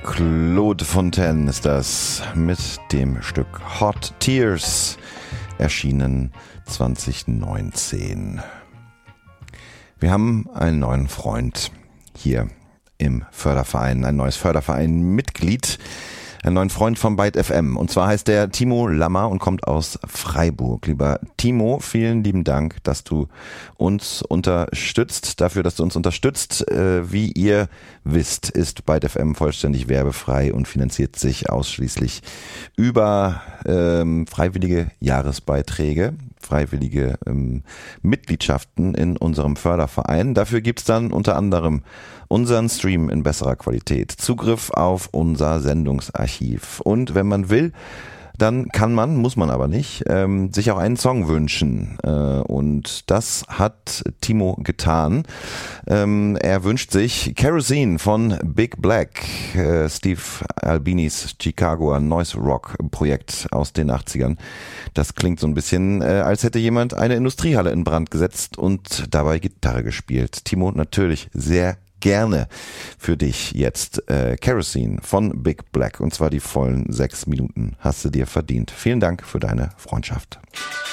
Claude Fontaine ist das mit dem Stück Hot Tears, erschienen 2019. Wir haben einen neuen Freund hier im Förderverein, ein neues Förderverein-Mitglied, einen neuen Freund von Byte FM. Und zwar heißt der Timo Lammer und kommt aus Freiburg. Lieber Timo, vielen lieben Dank, dass du uns unterstützt. Dafür, dass du uns unterstützt. Wie ihr wisst, ist Byte FM vollständig werbefrei und finanziert sich ausschließlich über freiwillige Jahresbeiträge, freiwillige Mitgliedschaften in unserem Förderverein. Dafür gibt's dann unter anderem unseren Stream in besserer Qualität, Zugriff auf unser Sendungsarchiv und wenn man will, dann kann man, muss man aber nicht, sich auch einen Song wünschen und das hat Timo getan. Er wünscht sich Kerosene von Big Black, Steve Albinis Chicagoer Noise Rock Projekt aus den 80ern. Das klingt so ein bisschen, als hätte jemand eine Industriehalle in Brand gesetzt und dabei Gitarre gespielt. Timo, natürlich sehr gerne für dich jetzt Kerosene von Big Black und zwar die vollen 6 Minuten hast du dir verdient. Vielen Dank für deine Freundschaft.